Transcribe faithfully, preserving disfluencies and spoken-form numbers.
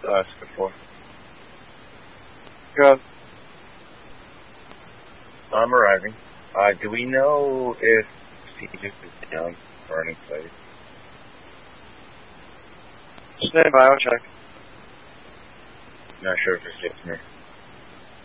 uh, Skip four. Go. I'm arriving. Uh, do we know if Caesar is down for any place? Stand by, I'll check. Not sure if it's just me.